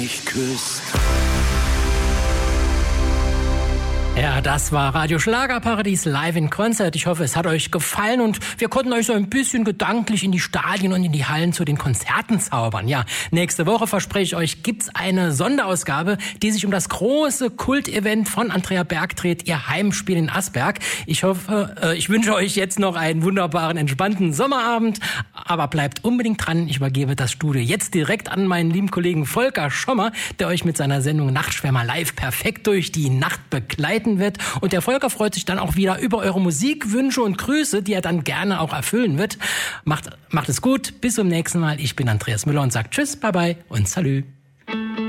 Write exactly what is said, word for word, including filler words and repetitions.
mich küsst. Ja, das war Radio Schlagerparadies live in Konzert. Ich hoffe, es hat euch gefallen und wir konnten euch so ein bisschen gedanklich in die Stadien und in die Hallen zu den Konzerten zaubern. Ja, nächste Woche, verspreche ich euch, gibt's eine Sonderausgabe, die sich um das große Kultevent von Andrea Berg dreht, ihr Heimspiel in Asberg. Ich hoffe, äh, ich wünsche euch jetzt noch einen wunderbaren, entspannten Sommerabend, aber bleibt unbedingt dran. Ich übergebe das Studio jetzt direkt an meinen lieben Kollegen Volker Schommer, der euch mit seiner Sendung Nachtschwärmer live perfekt durch die Nacht begleiten wird. Und der Volker freut sich dann auch wieder über eure Musikwünsche und Grüße, die er dann gerne auch erfüllen wird. Macht, macht es gut. Bis zum nächsten Mal. Ich bin Andreas Müller und sage Tschüss, bye bye und Salü.